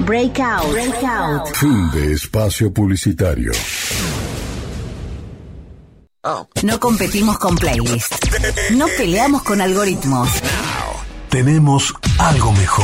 Breakout. Fin de espacio publicitario. No competimos con playlists. No peleamos con algoritmos. Tenemos algo mejor.